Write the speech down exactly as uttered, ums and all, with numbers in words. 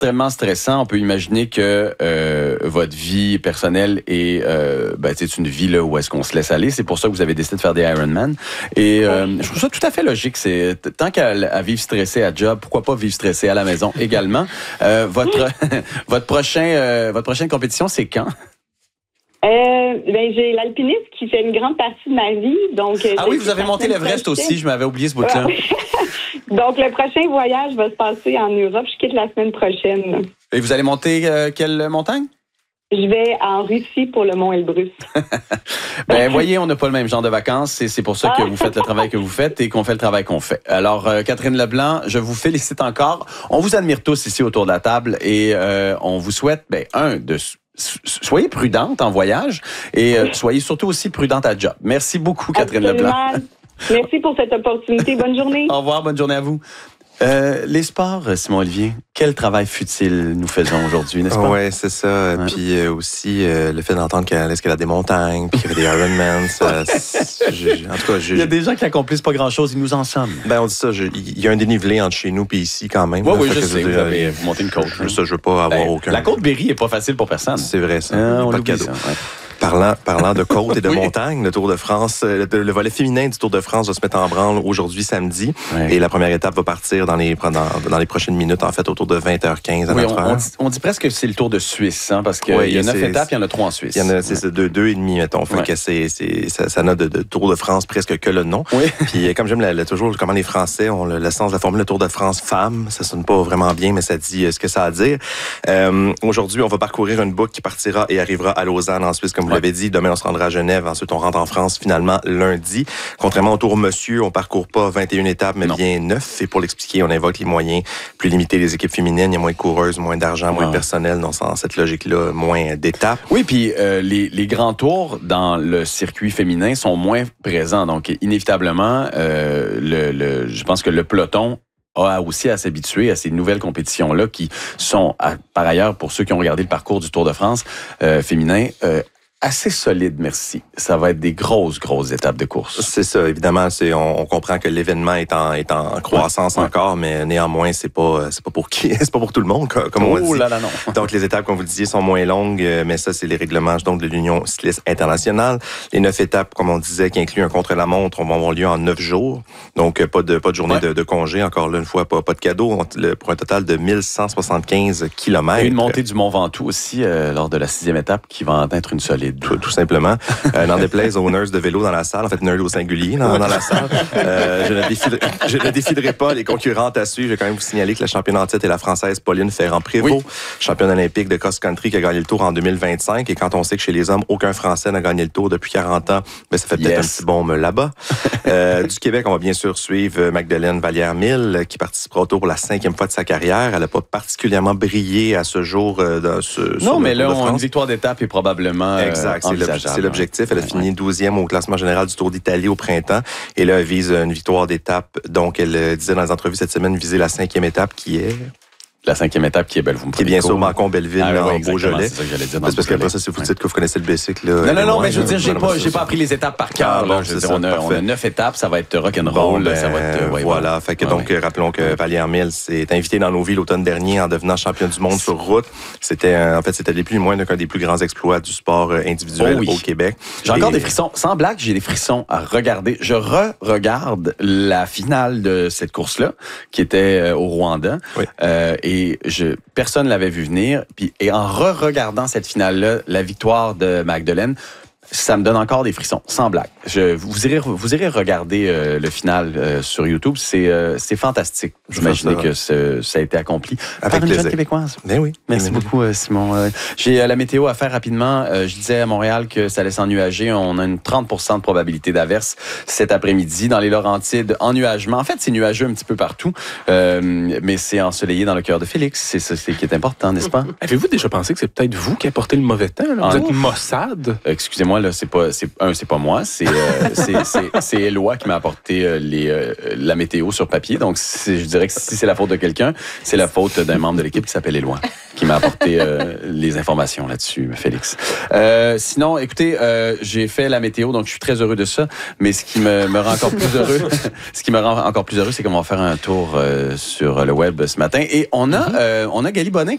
extrêmement stressant. On peut imaginer que euh, votre vie personnelle est euh, ben, c'est une vie là, où est-ce qu'on se laisse aller. C'est pour ça que vous avez décidé de faire des Ironman. Et euh, je trouve ça tout à fait logique. C'est tant qu'à à vivre stressé à job, pourquoi pas vivre stressé à la maison également. Euh, votre votre prochain euh, votre prochaine compétition, c'est quand? Euh, ben, j'ai l'alpinisme qui fait une grande partie de ma vie. Donc, ah oui, vous avez monté l'Everest aussi, je m'avais oublié ce bout-là. Donc, le prochain voyage va se passer en Europe. Je quitte la semaine prochaine. Et vous allez monter euh, quelle montagne? Je vais en Russie pour le mont Elbrus. Ben, voyez, on n'a pas le même genre de vacances et c'est pour ça que vous faites le travail que vous faites et qu'on fait le travail qu'on fait. Alors, euh, Catherine Leblanc, je vous félicite encore. On vous admire tous ici autour de la table et euh, on vous souhaite, ben, un, de soyez prudente en voyage et euh, soyez surtout aussi prudente à job. Merci beaucoup, Catherine Absolument. Leblanc. Merci pour cette opportunité. Bonne journée. Au revoir, bonne journée à vous. Euh, les sports, Simon-Olivier, quel travail futile nous faisons aujourd'hui, n'est-ce pas? Oui, c'est ça. Ouais. Puis euh, aussi, euh, le fait d'entendre qu'elle escalade des montagnes, puis qu'il y avait des Ironman, ça, je, en tout cas... Je, il y a des gens qui accomplissent pas grand-chose, ils nous en somment. Ben, on dit ça, il y a un dénivelé entre chez nous et ici quand même. Oui, là, oui, je sais, que, vous avez vous montez une côte. Je, ça, je veux pas avoir ben, aucun... La côte Berry est pas facile pour personne. C'est vrai, ça. Euh, on pas de cadeau. Ça, ouais. Parlant, parlant de côte et de oui. montagne, le Tour de France, le, le volet féminin du Tour de France va se mettre en branle aujourd'hui samedi. Oui. Et la première étape va partir dans les, dans, dans les prochaines minutes, en fait, autour de vingt heures quinze à oui, notre on, heure. On dit, on dit presque que c'est le Tour de Suisse, hein, parce qu'il oui, y a neuf étapes, il y en a trois en Suisse. Il y en a, c'est ouais. deux, deux et demi, mettons. Fait ouais. que c'est, c'est, ça, ça n'a de, de Tour de France presque que le nom. Oui. Puis comme j'aime la, la, toujours comment les Français ont le, le sens de la formule, le Tour de France femme, ça sonne pas vraiment bien, mais ça dit euh, ce que ça a à dire. Euh, aujourd'hui, on va parcourir une boucle qui partira et arrivera à Lausanne, en Suisse, comme vous ouais. l'avez dit. Demain, on se rendra à Genève. Ensuite, on rentre en France finalement lundi. Contrairement au Tour Monsieur, on parcourt pas vingt et une étapes, mais non. bien neuf. Et pour l'expliquer, on invoque les moyens plus limités des équipes féminines. Il y a moins de coureuses, moins d'argent, moins ah. de personnel. Donc, dans cette logique-là, moins d'étapes. Oui, puis euh, les, les grands tours dans le circuit féminin sont moins présents. Donc, inévitablement, euh, le, le, je pense que le peloton a aussi à s'habituer à ces nouvelles compétitions-là qui sont, à, par ailleurs, pour ceux qui ont regardé le parcours du Tour de France euh, féminin, euh, assez solide, merci. Ça va être des grosses, grosses étapes de course. C'est ça, évidemment. C'est, on, on comprend que l'événement est en, est en croissance ouais, encore, ouais. mais néanmoins, c'est pas, c'est pas pour qui, c'est pas pour tout le monde, comme oh, on dit. Là, là, non. Donc, les étapes, comme vous le disiez, sont moins longues, mais ça, c'est les règlements donc de l'Union cycliste internationale. Les neuf étapes, comme on disait, qui incluent un contre-la-montre, vont avoir lieu en neuf jours. Donc, pas de, pas de journée ouais. de, de congé. Encore là, une fois, pas, pas de cadeau, pour un total de mille cent soixante-quinze kilomètres. Et une montée du Mont Ventoux aussi, euh, lors de la sixième étape, qui va en être une solide. Tout, tout simplement. Euh, n'en déplaise aux nurses de vélo dans la salle, en fait, nerd au singulier dans, dans la salle. Euh, je, ne défilerai, je ne défilerai pas les concurrentes à suivre. Je vais quand même vous signaler que la championne en titre est la Française Pauline Ferrand-Prévot, oui. championne olympique de cross-country qui a gagné le Tour en deux mille vingt-cinq. Et quand on sait que chez les hommes, aucun Français n'a gagné le Tour depuis quarante ans, ben, ça fait peut-être yes. un petit baume là-bas. Euh, du Québec, on va bien sûr suivre Magdeleine Vallière-Mille, qui participera au Tour pour la cinquième fois de sa carrière. Elle n'a pas particulièrement brillé à ce jour euh, dans ce, non, mais là, on, une victoire d'étape est probablement euh, exact, envisageable. C'est l'objectif. Elle a fini douzième au classement général du Tour d'Italie au printemps. Et là, elle vise une victoire d'étape. Donc, elle disait dans les entrevues cette semaine viser la cinquième étape qui est... La cinquième étape qui est belle, vous me Qui est bien sûr Mâcon-Belleville, ah, ouais, en Beaujolais. C'est ça que j'allais dire. C'est parce qu'après ça, si vous dites que vous connaissez le bicycle, là. Non, non, non, mais je veux dire, j'ai pas, j'ai pas appris les étapes par cœur. Ah, bon, dire, on, a, on a neuf étapes, ça va être rock'n'roll. Bon, ben, ça va être, ouais, voilà. Fait que ouais, donc, ouais. rappelons que Vallière-Mille s'est invité dans nos vies l'automne dernier en devenant championne du monde sur route. C'était, en fait, c'était les plus moins qu'un des plus grands exploits du sport individuel oh, oui. au Québec. J'ai encore des frissons. Sans blague, j'ai des frissons à regarder. Je re-regarde la finale de cette course-là, qui était au Rwanda. Oui. Euh, et je, personne l'avait vu venir. Puis, et en re-regardant cette finale-là, la victoire de Magdeleine, ça me donne encore des frissons, sans blague. Je, vous, irez, vous irez regarder euh, le final euh, sur YouTube. C'est, euh, c'est fantastique. J'imaginais que ce, ça a été accompli avec par une jeune québécoise. Ben oui. Merci ben beaucoup, euh, Simon. Euh, j'ai euh, la météo à faire rapidement. Euh, je disais à Montréal que ça allait s'ennuager. On a une trente pour cent de probabilité d'averse cet après-midi. Dans les Laurentides, ennuagement. En fait, c'est nuageux un petit peu partout, euh, mais c'est ensoleillé dans le cœur de Félix. C'est ça c'est qui est important, n'est-ce pas? Avez-vous déjà pensé que c'est peut-être vous qui apportez le mauvais temps? Là? Vous ah, êtes Mossad? Euh, excusez-moi, là, c'est pas, c'est, un, c'est pas moi. C'est, euh, c'est, c'est, c'est Éloi qui m'a apporté euh, les, euh, la météo sur papier. Donc, c'est, je dirais que si c'est la faute de quelqu'un, c'est la faute d'un membre de l'équipe qui s'appelle Éloi, qui m'a apporté euh, les informations là-dessus, Félix. Euh, sinon, écoutez, euh, j'ai fait la météo, donc je suis très heureux de ça. Mais ce qui me, me rend encore plus heureux, ce qui me rend encore plus heureux, c'est qu'on va faire un tour euh, sur le web ce matin. Et on a, euh, on a Gali Bonin